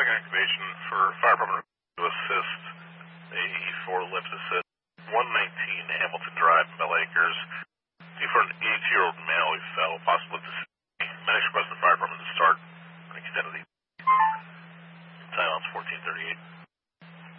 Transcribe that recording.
second activation for fire department to assist AE4 lift assist 119 Hamilton Drive, Bell Acres. Due for an 82-year-old male who fell, possibly to medics request the fire department to start